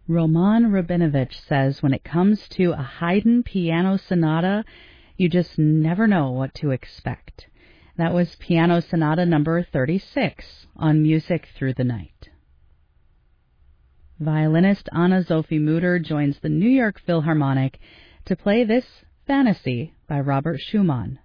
Roman Rabinovich says when it comes to a Haydn piano sonata, you just never know what to expect. That was Piano Sonata number 36 on Music Through the Night. Violinist Anna-Sophie Mutter joins the New York Philharmonic to play this Fantasy by Robert Schumann.